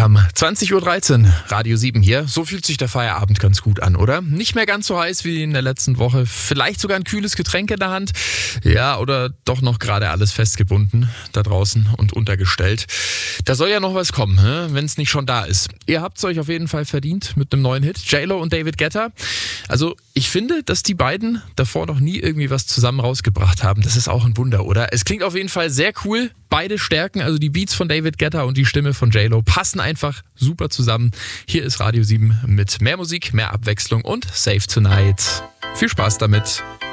haben 20.13 Uhr, Radio 7 hier. So fühlt sich der Feierabend ganz gut an, oder? Nicht mehr ganz so heiß wie in der letzten Woche. Vielleicht sogar ein kühles Getränk in der Hand. Ja, oder doch noch gerade alles festgebunden da draußen und untergestellt. Da soll ja noch was kommen, wenn es nicht schon da ist. Ihr habt es euch auf jeden Fall verdient mit einem neuen Hit. J-Lo und David Guetta. Also ich finde, dass die beiden davor noch nie irgendwie was zusammen rausgebracht haben. Das ist auch ein Wunder, oder? Es klingt auf jeden Fall sehr cool. Beide Stärken, also die Beats von David Guetta und die Stimme von J-Lo, passen einfach super zusammen. Hier ist Radio 7 mit mehr Musik, mehr Abwechslung und Save Tonight. Viel Spaß damit.